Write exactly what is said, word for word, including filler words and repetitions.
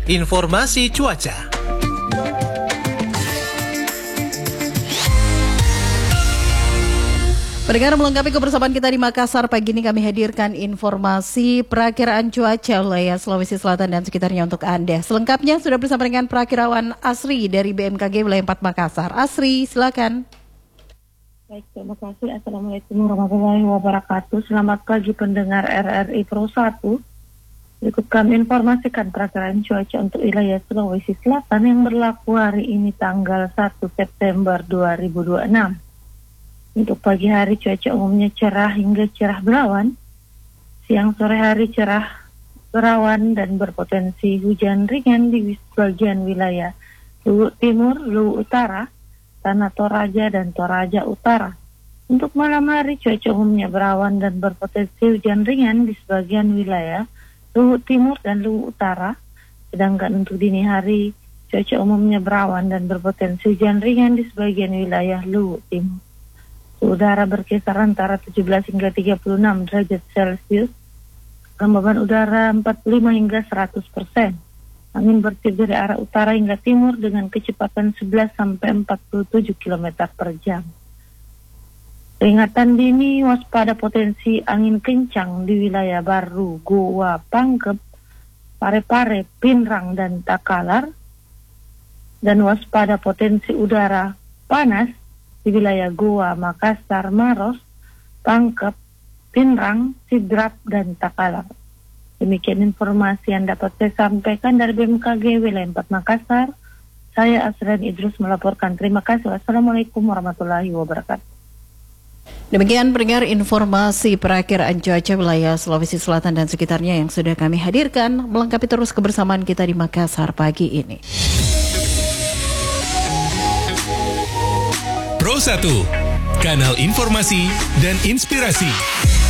Informasi cuaca. Pendengar, melengkapi kebersamaan kita di Makassar pagi ini kami hadirkan informasi perakiraan cuaca wilayah Sulawesi Selatan dan sekitarnya untuk Anda. Selengkapnya sudah bersama dengan perakirawan Asri dari B M K G wilayah empat Makassar. Asri, silakan. Baik, terima kasih. Assalamualaikum warahmatullahi wabarakatuh. Selamat pagi pendengar R R I Pro satu. Berikut kami informasikan perakiraan cuaca untuk wilayah Sulawesi Selatan yang berlaku hari ini tanggal satu September dua ribu dua puluh enam. Untuk pagi hari cuaca umumnya cerah hingga cerah berawan. Siang sore hari cerah berawan dan berpotensi hujan ringan di sebagian wilayah Luwu Timur, Luwu Utara, Tanah Toraja dan Toraja Utara. Untuk malam hari cuaca umumnya berawan dan berpotensi hujan ringan di sebagian wilayah Luwu Timur dan Luwu Utara. Sedangkan untuk dini hari cuaca umumnya berawan dan berpotensi hujan ringan di sebagian wilayah Luwu Timur. Udara berkisar antara tujuh belas hingga tiga puluh enam derajat Celcius. Kelembaban udara empat puluh lima hingga seratus persen. Angin bertiup dari arah utara hingga timur dengan kecepatan sebelas sampai empat puluh tujuh kilometer per jam. Peringatan dini waspada potensi angin kencang di wilayah Baru, Goa, Pangkep, Parepare, Pinrang, dan Takalar. Dan waspada potensi udara panas di wilayah Goa, Makassar, Maros, Pangkep, Pinrang, Sidrap, dan Takalar. Demikian informasi yang dapat saya sampaikan dari B M K G wilayah empat Makassar. Saya Asran Idrus melaporkan. Terima kasih. Wassalamualaikum warahmatullahi wabarakatuh. Demikian pendengar informasi perakiraan cuaca wilayah Sulawesi Selatan dan sekitarnya yang sudah kami hadirkan, melengkapi terus kebersamaan kita di Makassar pagi ini. Pro satu, kanal informasi dan inspirasi.